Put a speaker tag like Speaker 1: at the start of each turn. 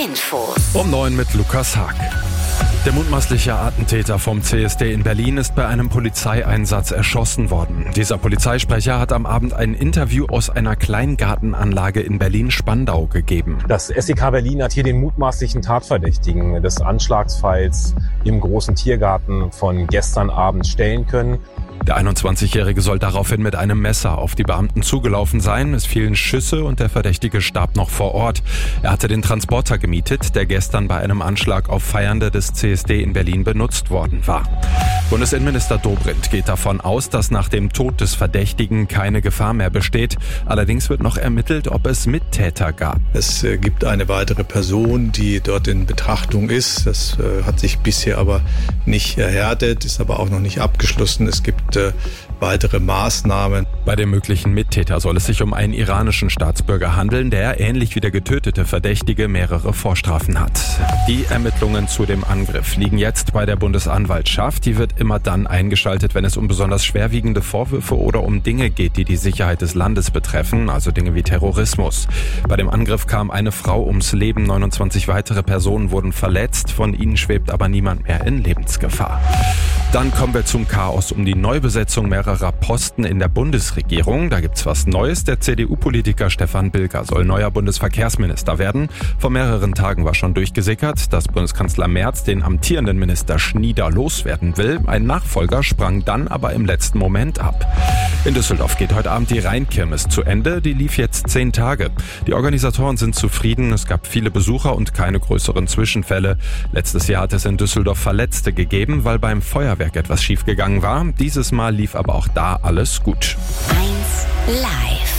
Speaker 1: Infos.
Speaker 2: Um 9 mit Lukas Haag. Der mutmaßliche Attentäter vom CSD in Berlin ist bei einem Polizeieinsatz erschossen worden. Dieser Polizeisprecher hat am Abend ein Interview aus einer Kleingartenanlage in Berlin-Spandau gegeben.
Speaker 3: Das SEK Berlin hat hier den mutmaßlichen Tatverdächtigen des Anschlagsfalls im großen Tiergarten von gestern Abend stellen können.
Speaker 2: Der 21-Jährige soll daraufhin mit einem Messer auf die Beamten zugelaufen sein. Es fielen Schüsse und der Verdächtige starb noch vor Ort. Er hatte den Transporter gemietet, der gestern bei einem Anschlag auf Feiernde des CSD in Berlin benutzt worden war. Bundesinnenminister Dobrindt geht davon aus, dass nach dem Tod des Verdächtigen keine Gefahr mehr besteht. Allerdings wird noch ermittelt, ob es Mittäter gab.
Speaker 4: Es gibt eine weitere Person, die dort in Betrachtung ist. Das hat sich bisher aber nicht erhärtet, ist aber auch noch nicht abgeschlossen. Es gibt weitere Maßnahmen.
Speaker 2: Bei dem möglichen Mittäter soll es sich um einen iranischen Staatsbürger handeln, der ähnlich wie der getötete Verdächtige mehrere Vorstrafen hat. Die Ermittlungen zu dem Angriff liegen jetzt bei der Bundesanwaltschaft. Die wird immer dann eingeschaltet, wenn es um besonders schwerwiegende Vorwürfe oder um Dinge geht, die die Sicherheit des Landes betreffen, also Dinge wie Terrorismus. Bei dem Angriff kam eine Frau ums Leben, 29 weitere Personen wurden verletzt, von ihnen schwebt aber niemand mehr in Lebensgefahr. Dann kommen wir zum Chaos um die Neubesetzung mehrerer Posten in der Bundesregierung. Da gibt's was Neues. Der CDU-Politiker Stefan Bilger soll neuer Bundesverkehrsminister werden. Vor mehreren Tagen war schon durchgesickert, dass Bundeskanzler Merz den amtierenden Minister Schnieder loswerden will. Ein Nachfolger sprang dann aber im letzten Moment ab. In Düsseldorf geht heute Abend die Rheinkirmes zu Ende. Die lief jetzt 10 Tage. Die Organisatoren sind zufrieden. Es gab viele Besucher und keine größeren Zwischenfälle. Letztes Jahr hat es in Düsseldorf Verletzte gegeben, weil beim Feuerwerk etwas schiefgegangen war. Dieses Mal lief aber auch da alles gut.
Speaker 1: 1 Live.